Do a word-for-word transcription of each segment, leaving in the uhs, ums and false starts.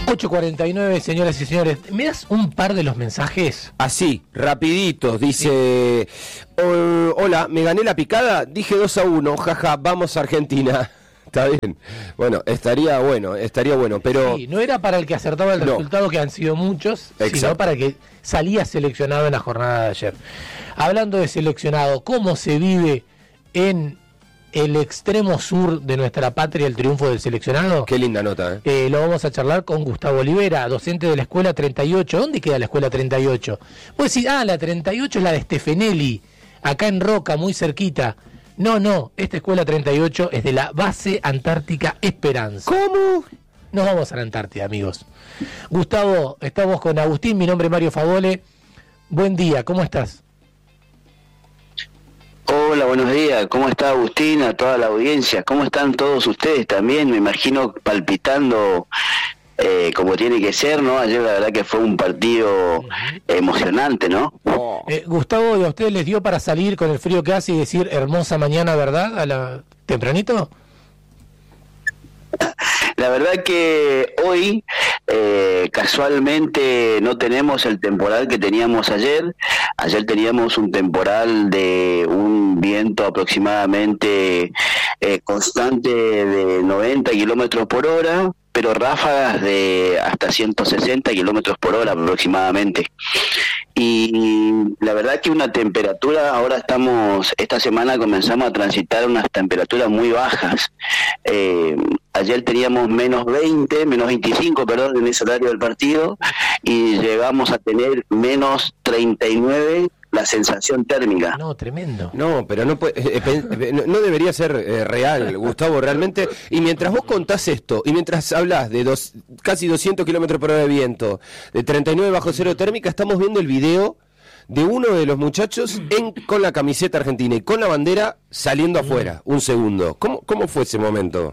ocho cuarenta y nueve, señoras y señores. ¿Me das un par de los mensajes? Así, rapiditos, dice... Oh, hola, ¿me gané la picada? Dije dos a uno, jaja, vamos a Argentina. Está bien. Bueno, estaría bueno, estaría bueno, pero... Sí, no era para el que acertaba el no. resultado, que han sido muchos, Exacto. sino para el que salía seleccionado en la jornada de ayer. Hablando de seleccionado, ¿cómo se vive en el extremo sur de nuestra patria el triunfo del seleccionado? Qué linda nota, ¿eh? Eh, lo vamos a charlar con Gustavo Olivera, docente de la Escuela treinta y ocho. ¿Dónde queda la Escuela treinta y ocho? Pues sí, ah, la treinta y ocho es la de Stefanelli, acá en Roca, muy cerquita. No, no, esta Escuela treinta y ocho es de la Base Antártica Esperanza. ¿Cómo? Nos vamos a la Antártida, amigos. Gustavo, estamos con Agustín, mi nombre es Mario Favole. Buen día, ¿cómo estás? Hola, buenos días. ¿Cómo está Agustín? A toda la audiencia. ¿Cómo están todos ustedes también? Me imagino palpitando eh, como tiene que ser, ¿no? Ayer la verdad que fue un partido emocionante, ¿no? Oh. Eh, Gustavo, ¿y a ustedes les dio para salir con el frío que hace y decir hermosa mañana, verdad? A la tempranito. La verdad que hoy eh, casualmente no tenemos el temporal que teníamos ayer. Ayer teníamos un temporal de un viento aproximadamente eh, constante de noventa kilómetros por hora, pero ráfagas de hasta ciento sesenta kilómetros por hora aproximadamente. Y la verdad que una temperatura, ahora estamos, esta semana comenzamos a transitar unas temperaturas muy bajas. Eh, ayer teníamos menos veinte, menos veinticinco, perdón, en ese horario del partido, y llegamos a tener menos treinta y nueve la sensación térmica. No, tremendo. No, pero no puede, eh, eh, no, no debería ser eh, real, Gustavo, realmente. Y mientras vos contás esto, y mientras hablas de dos, casi doscientos kilómetros por hora de viento, de treinta y nueve bajo cero térmica, estamos viendo el video de uno de los muchachos en, con la camiseta argentina y con la bandera saliendo afuera. Un segundo. ¿Cómo, cómo fue ese momento?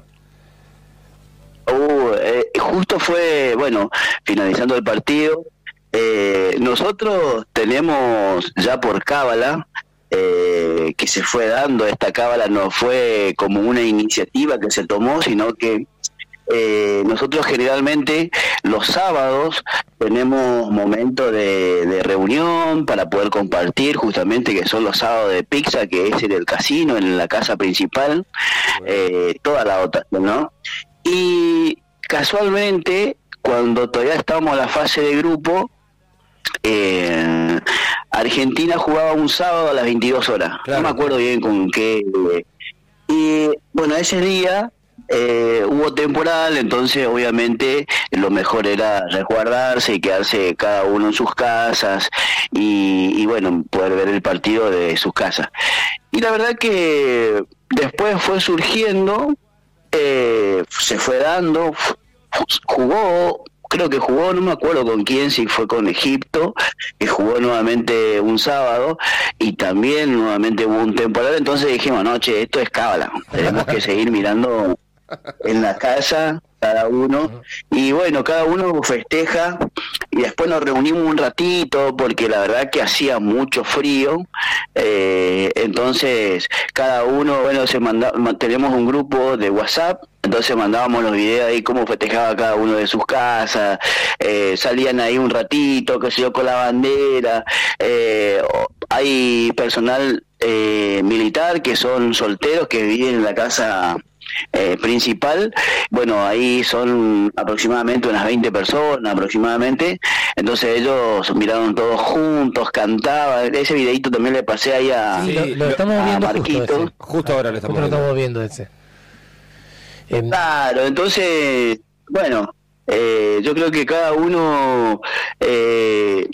Uh, eh, justo fue, bueno, finalizando el partido. Eh, nosotros tenemos ya por cábala eh, que se fue dando, esta cábala no fue como una iniciativa que se tomó, sino que eh, nosotros generalmente los sábados tenemos momentos de, de reunión para poder compartir, justamente que son los sábados de pizza, que es en el casino, en la casa principal, eh, toda la otra, ¿no? Y casualmente, cuando todavía estábamos en la fase de grupo, Eh, Argentina jugaba un sábado a las veintidós horas, claro. No me acuerdo bien con qué. Eh, y bueno, ese día eh, hubo temporal, entonces obviamente lo mejor era resguardarse y quedarse cada uno en sus casas y, y bueno, poder ver el partido de sus casas. Y la verdad que después fue surgiendo, eh, se fue dando, jugó. Creo que jugó, no me acuerdo con quién, si fue con Egipto, que jugó nuevamente un sábado, y también nuevamente hubo un temporal, entonces dijimos, no, che, esto es cábala, tenemos que seguir mirando en la casa, cada uno, y bueno, cada uno festeja, y después nos reunimos un ratito, porque la verdad que hacía mucho frío, eh, entonces cada uno, bueno, se manda, tenemos un grupo de WhatsApp, entonces mandábamos los videos ahí cómo festejaba cada uno de sus casas, eh, salían ahí un ratito, qué sé yo, con la bandera, eh, hay personal eh, militar que son solteros que viven en la casa eh, principal, bueno, ahí son aproximadamente unas veinte personas aproximadamente, entonces ellos miraron todos juntos, cantaban, ese videito también le pasé ahí a, sí, lo, lo estamos a viendo Marquito. Justo, ese. Justo ahora lo estamos justo viendo. Lo estamos viendo ese. En... Claro, entonces, bueno, eh, yo creo que cada uno eh,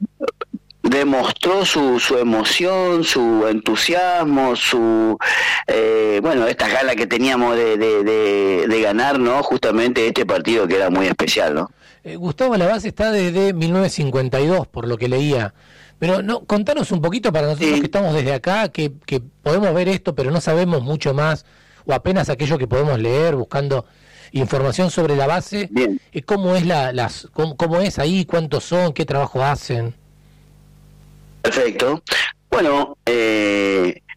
demostró su, su emoción, su entusiasmo, su, eh, bueno, esta gala que teníamos de, de, de, de ganar, ¿no? Justamente este partido que era muy especial, ¿no? Eh, Gustavo, la base está desde mil novecientos cincuenta y dos, por lo que leía. Pero no, contanos un poquito para nosotros sí. que estamos desde acá, que, que podemos ver esto, pero no sabemos mucho más, o apenas aquello que podemos leer buscando información sobre la base. Bien. ¿Cómo es la, las, cómo, cómo es ahí? ¿Cuántos son? ¿Qué trabajo hacen? Perfecto. Bueno, eh,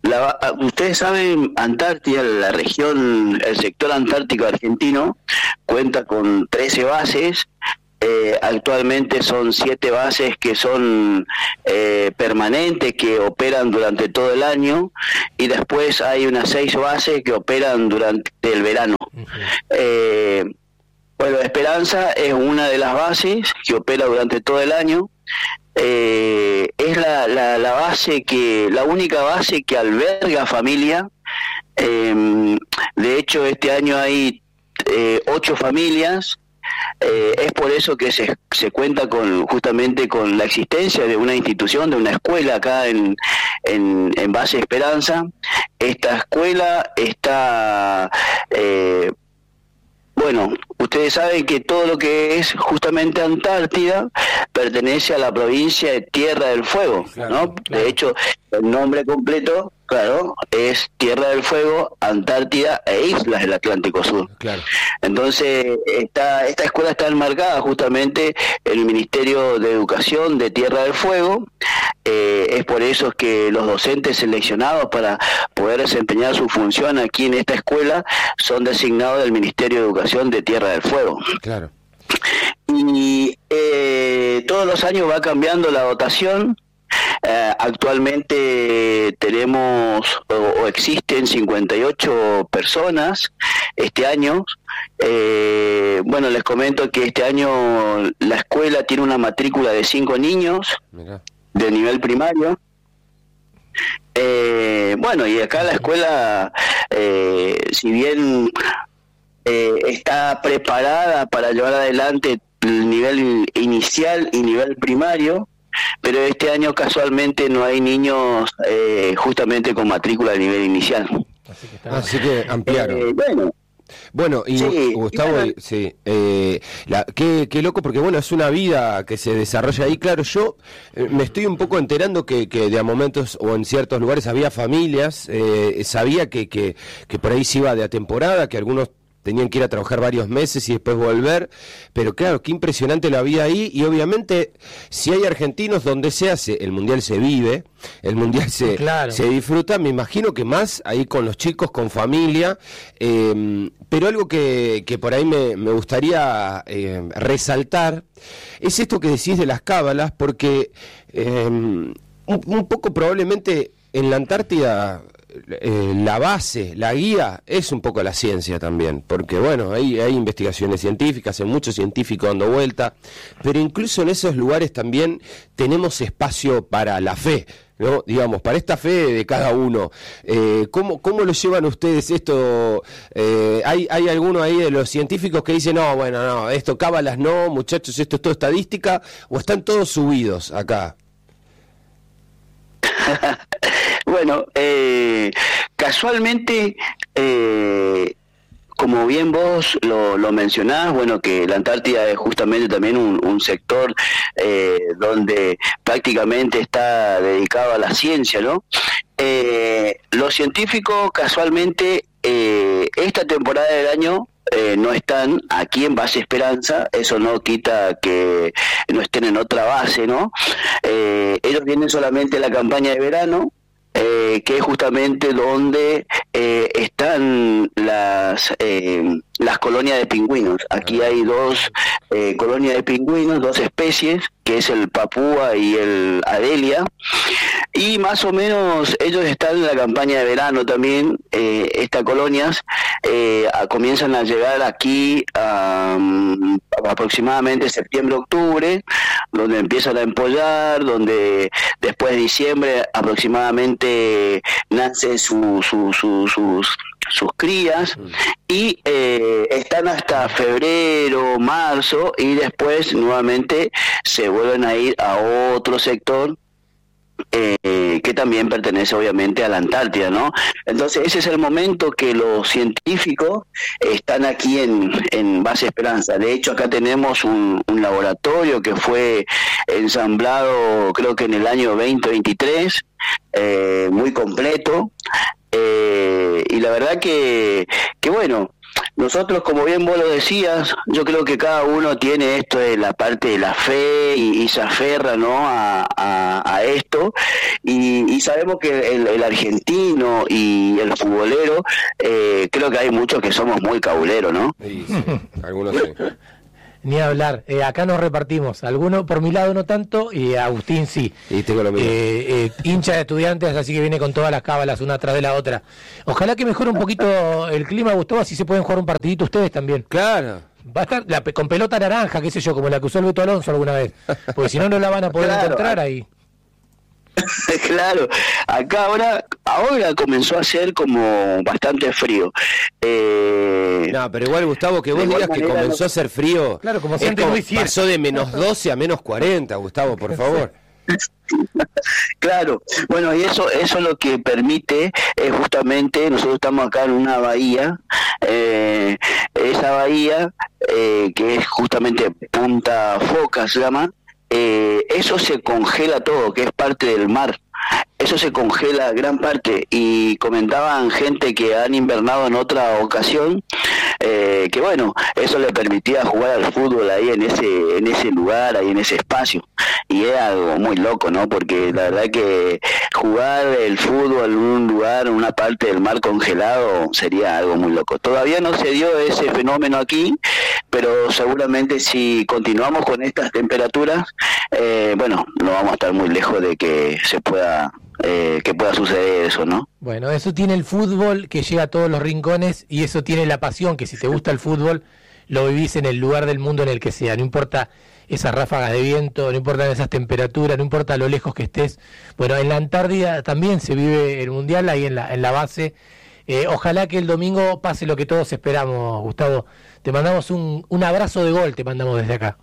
la, ustedes saben, Antártida, la región, el sector antártico argentino, cuenta con trece bases. Eh, actualmente son siete bases que son eh, permanentes, que operan durante todo el año, y después hay unas seis bases que operan durante el verano. Uh-huh. Eh, bueno, Esperanza es una de las bases que opera durante todo el año. Eh, es la, la, la base que, la única base que alberga familia. Eh, de hecho, este año hay eh, ocho familias. Eh, es por eso que se, se cuenta con justamente con la existencia de una institución, de una escuela acá en, en, en Base Esperanza. Esta escuela está, eh, bueno, ustedes saben que todo lo que es justamente Antártida pertenece a la provincia de Tierra del Fuego, claro, ¿no? Claro. De hecho, el nombre completo, claro, es Tierra del Fuego, Antártida e Islas del Atlántico Sur. Claro. Entonces, esta, esta escuela está enmarcada justamente en el Ministerio de Educación de Tierra del Fuego. Eh, es por eso que los docentes seleccionados para poder desempeñar su función aquí en esta escuela son designados del Ministerio de Educación de Tierra del Fuego. Claro. Y eh, todos los años va cambiando la dotación. Eh, actualmente tenemos o, o existen cincuenta y ocho personas este año. Eh, bueno, les comento que este año la escuela tiene una matrícula de cinco niños. Mirá. De nivel primario. Eh, bueno, y acá la escuela, eh, si bien eh, está preparada para llevar adelante el nivel inicial y nivel primario, pero este año casualmente no hay niños eh, justamente con matrícula de nivel inicial. Así que, está... Así que ampliaron. Eh, bueno. Bueno, y sí, Gustavo, y sí, eh, la, qué, qué loco, porque bueno, es una vida que se desarrolla ahí. Claro, yo eh, me estoy un poco enterando que, que de a momentos o en ciertos lugares había familias, eh, sabía que, que, que por ahí se iba de a temporada, que algunos tenían que ir a trabajar varios meses y después volver, pero claro, qué impresionante la vida ahí. Y obviamente, si hay argentinos, donde se hace, el Mundial se vive, el Mundial se, claro. se disfruta, me imagino que más ahí con los chicos, con familia, eh, pero algo que, que por ahí me, me gustaría eh, resaltar, es esto que decís de las cábalas, porque eh, un, un poco probablemente en la Antártida... Eh, la base, la guía es un poco la ciencia también, porque bueno, hay, hay investigaciones científicas, hay muchos científicos dando vuelta, pero incluso en esos lugares también tenemos espacio para la fe, ¿no? Digamos, para esta fe de cada uno. Eh, ¿cómo, ¿Cómo lo llevan ustedes esto? Eh, ¿hay, ¿Hay alguno ahí de los científicos que dice, no, bueno, no, esto cábalas no, muchachos, esto es todo estadística, o están todos subidos acá? Bueno, eh, casualmente, eh, como bien vos lo, lo mencionás, bueno, que la Antártida es justamente también un, un sector eh, donde prácticamente está dedicado a la ciencia, ¿no? Eh, los científicos casualmente eh, esta temporada del año Eh, no están aquí en Base Esperanza, eso no quita que no estén en otra base, ¿no? Eh, ellos vienen solamente a la campaña de verano, eh, que es justamente donde eh, están las eh, las colonias de pingüinos. Aquí hay dos eh, colonias de pingüinos, dos especies, que es el Papúa y el Adelia, y más o menos ellos están en la campaña de verano también. Eh, estas colonias eh, a, comienzan a llegar aquí um, aproximadamente septiembre-octubre, donde empiezan a empollar, donde después de diciembre aproximadamente nacen su, su, su, sus sus crías, y eh, están hasta febrero, marzo, y después nuevamente se vuelven a ir a otro sector eh, que también pertenece obviamente a la Antártida, ¿no? Entonces ese es el momento que los científicos están aquí en, en Base Esperanza. De hecho, acá tenemos un, un laboratorio que fue ensamblado creo que en el año veinte veintitrés, eh, muy completo. Eh, y la verdad que, que bueno, nosotros, como bien vos lo decías, yo creo que cada uno tiene esto de la parte de la fe y, y se aferra, ¿no?, a, a, a esto, y, y sabemos que el, el argentino y el futbolero, eh, creo que hay muchos que somos muy cabuleros, ¿no? Sí, sí, algunos sí. Ni hablar, eh, acá nos repartimos, algunos por mi lado no tanto, y Agustín sí. Y tengo lo mismo. Eh, eh, hincha de Estudiantes, así que viene con todas las cábalas una tras de la otra. Ojalá que mejore un poquito el clima, Gustavo, así se pueden jugar un partidito ustedes también. Claro. Va a estar la, con pelota naranja, qué sé yo, como la que usó el Beto Alonso alguna vez, porque si no, no la van a poder Claro. encontrar ahí. Claro, acá ahora ahora comenzó a hacer como bastante frío. Eh, No, pero igual, Gustavo, que vos de igual digas que manera, comenzó no- a hacer frío. Claro, como si es antes como no hiciera. pasó de menos doce a menos cuarenta, Gustavo, por favor. Claro, bueno, y eso eso lo que permite es justamente, nosotros estamos acá en una bahía, eh, esa bahía eh, que es justamente Punta Foca se llama, eh, eso se congela todo, que es parte del mar. Eso se congela gran parte, y comentaban gente que han invernado en otra ocasión, eh, que bueno, eso le permitía jugar al fútbol ahí en ese en ese lugar, ahí en ese espacio, y era algo muy loco, ¿no? Porque la verdad que jugar el fútbol en un lugar, en una parte del mar congelado, sería algo muy loco. Todavía no se dio ese fenómeno aquí, pero seguramente si continuamos con estas temperaturas, eh, bueno, no vamos a estar muy lejos de que se pueda eh, que pueda suceder eso, ¿no? Bueno, eso tiene el fútbol, que llega a todos los rincones, y eso tiene la pasión, que si te gusta el fútbol, lo vivís en el lugar del mundo en el que sea, no importa esas ráfagas de viento, no importan esas temperaturas, no importa lo lejos que estés. Bueno, en la Antártida también se vive el Mundial, ahí en la, en la base. Eh, ojalá que el domingo pase lo que todos esperamos, Gustavo. Te mandamos un, un abrazo de gol, te mandamos desde acá.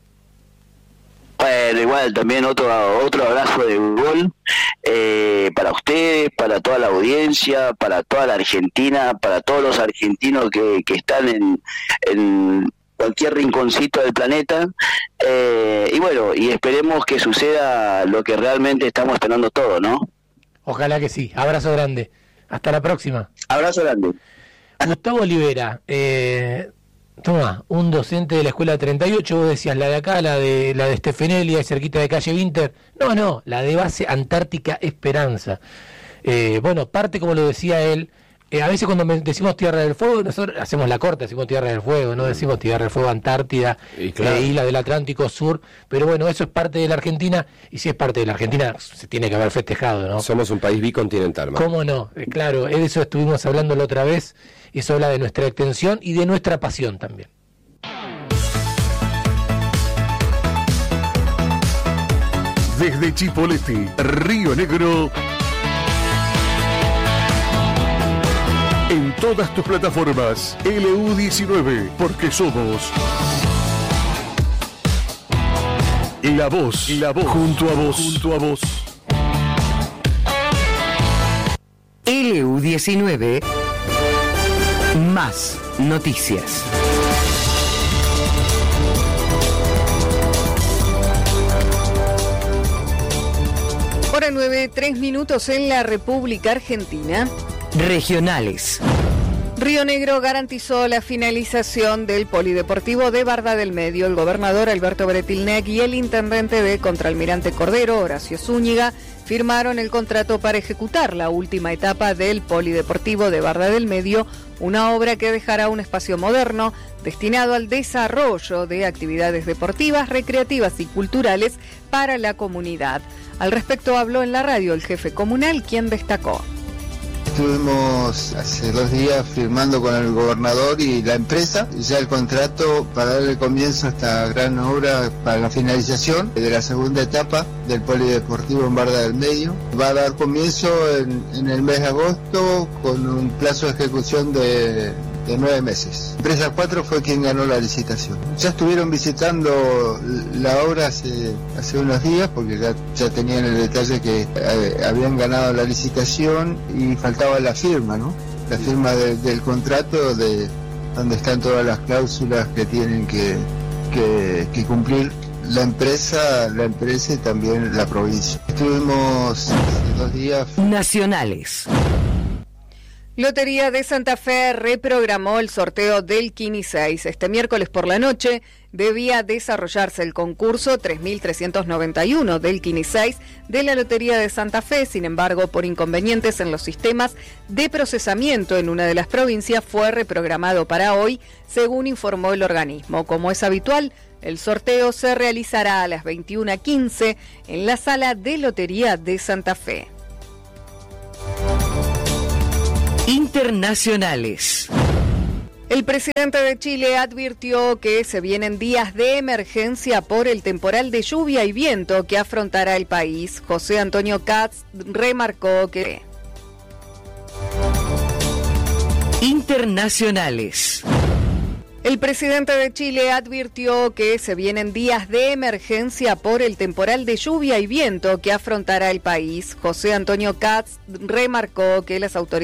Bueno, igual también otro otro abrazo de gol eh, para ustedes, para toda la audiencia, para toda la Argentina, para todos los argentinos que, que están en, en cualquier rinconcito del planeta, eh, y bueno, y esperemos que suceda lo que realmente estamos esperando todos, ¿no? Ojalá que sí. Abrazo grande. Hasta la próxima. Abrazo grande. Gustavo Olivera, eh, toma, un docente de la escuela treinta y ocho, vos decías la de acá, la de la de Stefanelli, ahí cerquita de calle Winter. No, no, la de base Antártica Esperanza. Eh, bueno, parte como lo decía él, eh, a veces cuando me- decimos Tierra del Fuego, nosotros hacemos la corta, decimos Tierra del Fuego, no decimos Tierra del Fuego Antártida, Y claro. eh, isla del Atlántico Sur, pero bueno, eso es parte de la Argentina, y si es parte de la Argentina, se tiene que haber festejado, ¿no? Somos un país bicontinental, man. ¿Cómo no? Eh, claro, de eso estuvimos hablando la otra vez, eso habla de nuestra extensión y de nuestra pasión también. Desde Chipoleti, Río Negro. En todas tus plataformas, L U diecinueve, porque somos la voz, la voz, junto a vos, junto a vos. L U diecinueve, más noticias. Hora nueve, tres minutos en la República Argentina. Regionales. Río Negro garantizó la finalización del polideportivo de Barda del Medio. El gobernador Alberto Bretilnec y el intendente de Contralmirante Cordero, Horacio Zúñiga, firmaron el contrato para ejecutar la última etapa del polideportivo de Barda del Medio, una obra que dejará un espacio moderno destinado al desarrollo de actividades deportivas, recreativas y culturales para la comunidad. Al respecto habló en la radio el jefe comunal, quien destacó. Estuvimos hace dos días firmando con el gobernador y la empresa ya el contrato para darle comienzo a esta gran obra para la finalización de la segunda etapa del polideportivo en Barda del Medio. Va a dar comienzo en, en el mes de agosto con un plazo de ejecución de, de nueve meses. Empresa cuatro fue quien ganó la licitación. Ya estuvieron visitando la obra hace, hace unos días porque ya, ya tenían el detalle que eh, habían ganado la licitación y faltaba la firma, ¿no? La firma de, del contrato de donde están todas las cláusulas que tienen que, que, que cumplir la empresa, la empresa y también la provincia. Estuvimos hace dos días. Nacionales. Lotería de Santa Fe reprogramó el sorteo del Kini seis. Este miércoles por la noche debía desarrollarse el concurso tres mil trescientos noventa y uno del Kini seis de la Lotería de Santa Fe. Sin embargo, por inconvenientes en los sistemas de procesamiento en una de las provincias, fue reprogramado para hoy, según informó el organismo. Como es habitual, el sorteo se realizará a las veintiuna quince en la sala de Lotería de Santa Fe. Internacionales. El presidente de Chile advirtió que se vienen días de emergencia por el temporal de lluvia y viento que afrontará el país. José Antonio Katz remarcó que... Internacionales. El presidente de Chile advirtió que se vienen días de emergencia por el temporal de lluvia y viento que afrontará el país. José Antonio Katz remarcó que las autoridades